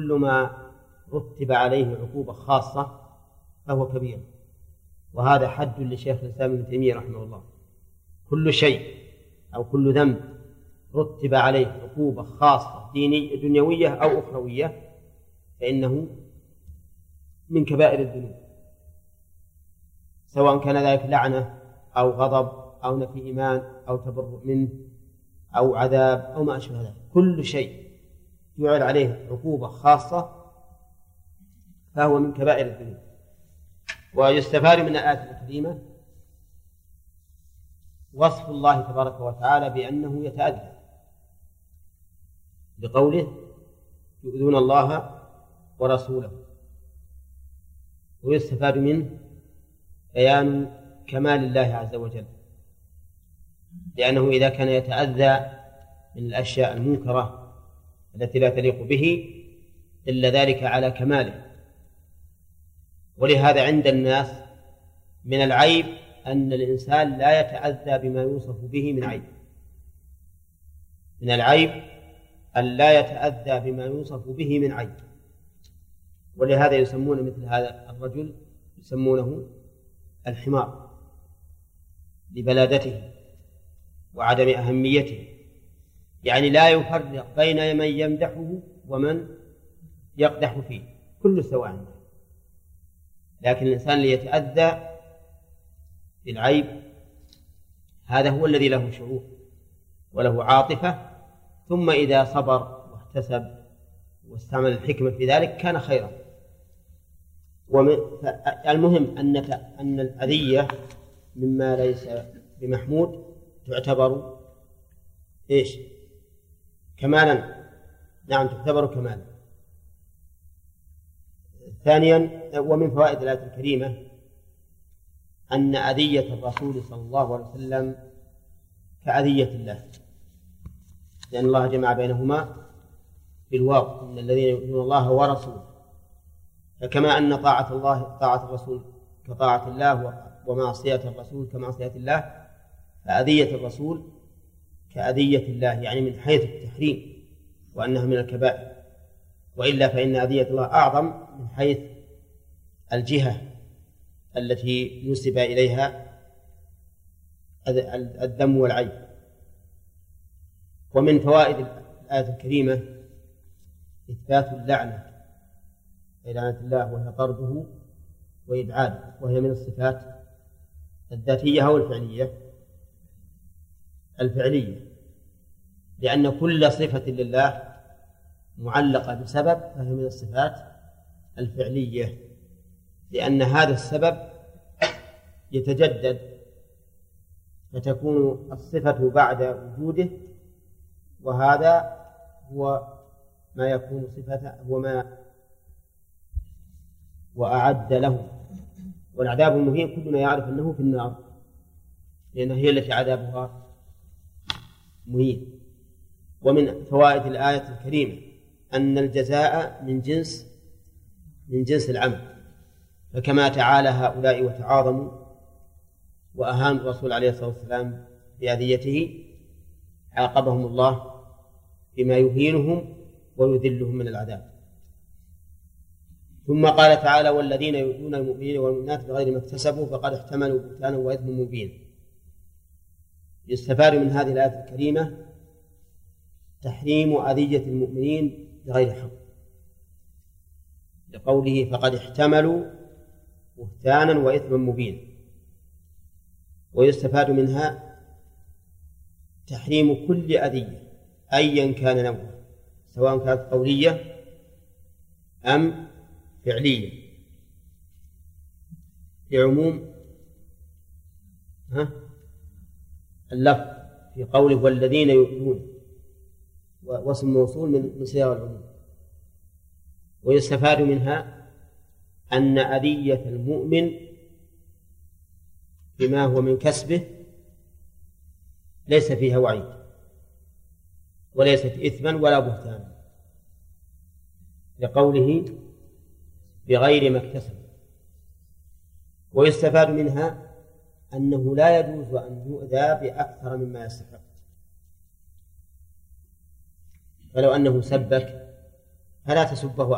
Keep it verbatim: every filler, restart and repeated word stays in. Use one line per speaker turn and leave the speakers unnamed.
كل ما رتب عليه عقوبة خاصة فهو كبير، وهذا حد لشيخ الإسلام ابن تيمية رحمه الله. كل شيء أو كل ذنب رتب عليه عقوبة خاصة دينية دنيوية أو أخروية فإنه من كبائر الذنوب، سواء كان ذلك لعنة أو غضب أو نفي إيمان أو تبرؤ منه أو عذاب أو ما أشبه ذلك. كل شيء يعرض عليه عقوبة خاصة فهو من كبائر الذنوب. ويستفاد من الآية الكريمة وصف الله تبارك وتعالى بأنه يتأذى بقوله يؤذون الله ورسوله. ويستفاد منه بيان كمال الله عز وجل، لأنه إذا كان يتأذى من الأشياء المنكرة التي لا تليق به دل ذلك على كماله. ولهذا عند الناس من العيب أن الإنسان لا يتأذى بما يوصف به من عيب. من العيب أن لا يتأذى بما يوصف به من عيب، ولهذا يسمون مثل هذا الرجل يسمونه الحمار لبلادته وعدم أهميته، يعني لا يفرق بين من يمدحه ومن يقدح فيه، كل سواء عنده. لكن الإنسان ليتأذى بالعيب هذا هو الذي له شعور وله عاطفة، ثم إذا صبر واحتسب واستعمل الحكمة في ذلك كان خيرا. المهم أن أن الأذية مما ليس بمحمود تعتبر إيش؟ كمالا. نعم تعتبر كمالا. ثانيا، ومن فوائد الآية الكريمة أن أذية الرسول صلى الله عليه وسلم كأذية الله، لأن الله جمع بينهما بالواو إن الذين يؤذون الله ورسوله. فكما أن طاعة الله طاعة الرسول كطاعة الله ومعصية الرسول كمعصية الله، فأذية الرسول كأذية الله، يعني من حيث التحريم وأنها من الكبائر، وإلا فإن أذية الله أعظم من حيث الجهة التي نسب إليها الذم والعيب. ومن فوائد الآية الكريمة إثبات اللعنة، لعنة الله وهي طرده وإبعاده، وهي من الصفات الذاتية أو الفعلية؟ الفعلية، لأن كل صفة لله معلقة بسبب فهي من الصفات الفعلية، لأن هذا السبب يتجدد فتكون الصفة بعد وجوده، وهذا هو ما يكون صفة هو ما وأعد له. والعذاب المهين كلنا يعرف أنه في النار، لأنها هي التي عذابها مهين. ومن فوائد الآية الكريمة أن الجزاء من جنس من جنس العمل، فكما تعالى هؤلاء وتعاظموا وأهان الرسول عليه الصلاة والسلام بأذيته، عاقبهم الله بما يهينهم ويذلهم من العذاب. ثم قال تعالى والذين يؤذون المؤمنين والمؤمنات بغير ما اكتسبوا فقد احتملوا بهتانا وإثما مبينا. يستفاد من هذه الآية الكريمة تحريم أذية المؤمنين بغير حق، لقوله فقد احتملوا بهتانا وإثما مبينا. ويستفاد منها تحريم كل أذية أيا كان نوعها، سواء كانت قولية أم فعلية، لعموم ها اللفظ في قوله والذين يؤذون، واسم موصول من صيغ العموم. ويستفاد منها أن أذية المؤمن بما هو من كسبه ليس فيها وعيد وليست إثما ولا بهتانا، لقوله بغير ما اكتسب. ويستفاد منها أنه لا يجوز أن يؤذى بأكثر مما يستحق، فلو أنه سبك فلا تسبه